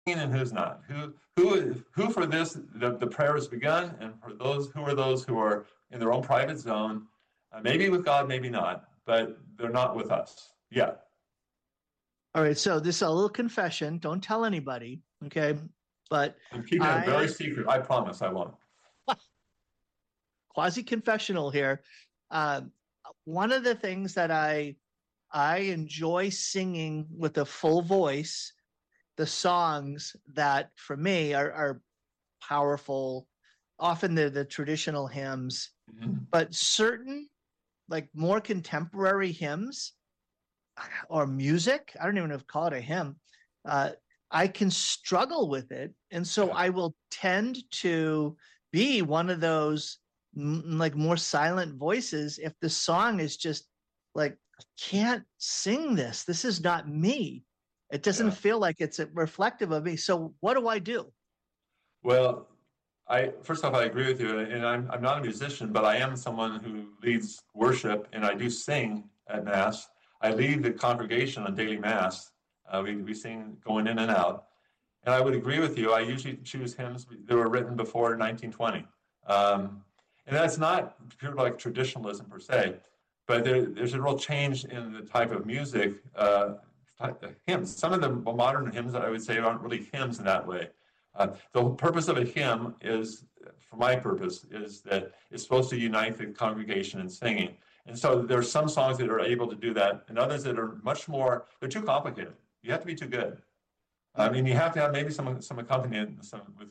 and who's not. Who for this the prayer has begun, and for those who are in their own private zone, maybe with God, maybe not, but they're not with us yet. All right, so this is a little confession. Don't tell anybody, okay? But I'm keeping it very secret. I promise I won't. Quasi confessional here. One of the things that I enjoy singing with a full voice, the songs that for me are powerful. Often they're the traditional hymns, but certain like more contemporary hymns or music, I don't even know if call it a hymn, I can struggle with it. And so I will tend to be one of those like more silent voices if the song is just like, I can't sing this. This is not me. It doesn't feel like it's reflective of me. So what do I do? Well, first off, I agree with you, and I'm not a musician, but I am someone who leads worship, and I do sing at Mass. I lead the congregation on daily Mass. We sing going in and out, and I would agree with you. I usually choose hymns that were written before 1920, and that's not pure like traditionalism per se, but there's a real change in the type of music. Hymns. Some of the modern hymns, I would say, aren't really hymns in that way. The purpose of a hymn is, for my purpose, is that it's supposed to unite the congregation in singing. And so there are some songs that are able to do that, and others that are much more, they're too complicated. You have to be too good. I mean, you have to have maybe some accompaniment.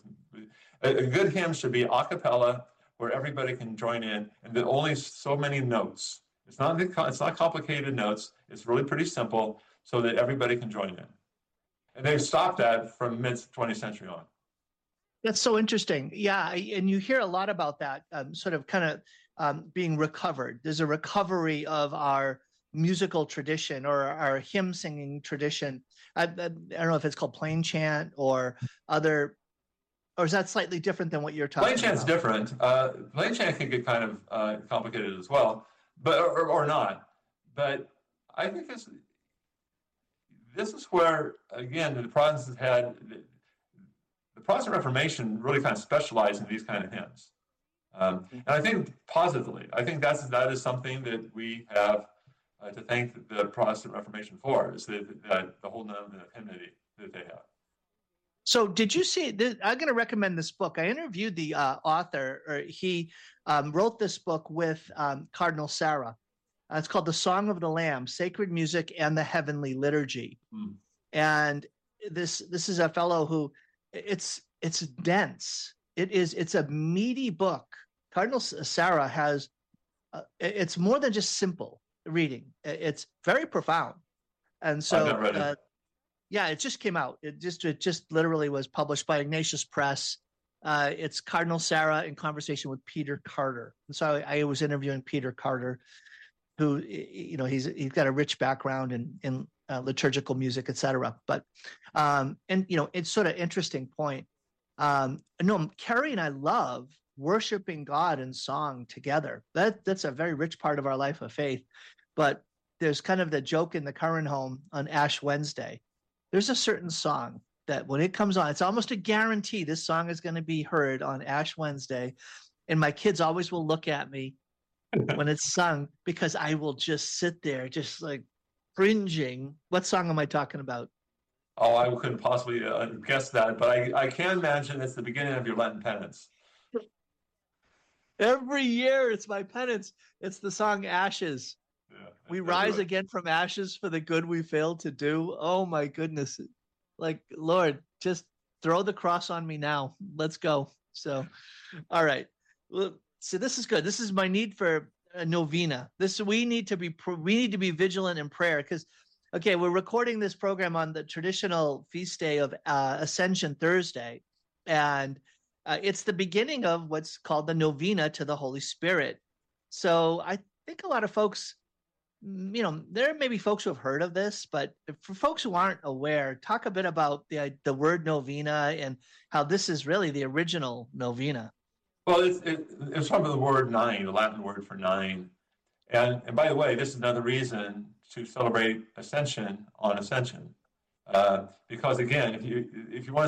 A good hymn should be a cappella, where everybody can join in, and there are only so many notes. It's not complicated notes. It's really pretty simple, so that everybody can join in. And they've stopped that from mid-20th century on. That's so interesting. Yeah, and you hear a lot about that sort of kind of being recovered. There's a recovery of our musical tradition or our hymn singing tradition. I don't know if it's called plain chant or other, or is that slightly different than what you're talking about? Plain chant's different. Plain chant can get kind of complicated as well, but or not. But I think this is where, again, the Protestants had, the Protestant Reformation really kind of specialized in these kind of hymns. And I think positively, I think that is something that we have to thank the Protestant Reformation for, is that the whole hymnody that they have. So did you see, I'm going to recommend this book. I interviewed the author, or he wrote this book with Cardinal Sarah. It's called The Song of the Lamb, Sacred Music and the Heavenly Liturgy. And this is a fellow who, it's dense. It's a meaty book. Cardinal Sarah has, it's more than just simple reading. It's very profound. And so, I've not read it. Yeah, it just came out. It just literally was published by Ignatius Press. It's Cardinal Sarah in conversation with Peter Carter. And so I was interviewing Peter Carter, who, you know, he's got a rich background in liturgical music, et cetera. But, and, you know, it's sort of interesting point. No, Carrie and I love worshiping God in song together. That's a very rich part of our life of faith. But there's kind of the joke in the current home on Ash Wednesday. There's a certain song that when it comes on, it's almost a guarantee this song is going to be heard on Ash Wednesday. And my kids always will look at me when it's sung, because I will just sit there just like cringing. What song am I talking about? Oh, I couldn't possibly guess that, but I can imagine it's the beginning of your Lenten penance. Every year it's my penance. It's the song Ashes. Yeah, we rise again from ashes for the good we failed to do. Oh my goodness. Like, Lord, just throw the cross on me now. Let's go. So, all right. Well, so this is good. This is my need for a novena. We need to be vigilant in prayer, because, okay, we're recording this program on the traditional feast day of Ascension Thursday, and it's the beginning of what's called the novena to the Holy Spirit. So I think a lot of folks, you know, there may be folks who have heard of this, but for folks who aren't aware, talk a bit about the word novena and how this is really the original novena. Well, it's from the word nine, the Latin word for nine. And by the way, this is another reason to celebrate Ascension on Ascension. Because again, if you want to